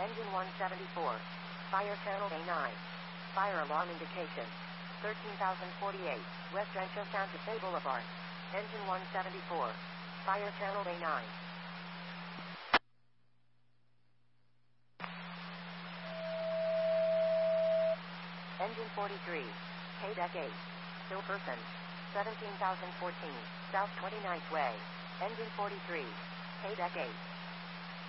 Engine 174. Fire channel A9. Fire alarm indication. 13,048. West Rancho Santa Fe Boulevard. Engine 174. Fire channel A9. Engine 43. K-Deck 8. Still person. 17,014. South 29th Way. Engine 43. K-Deck 8.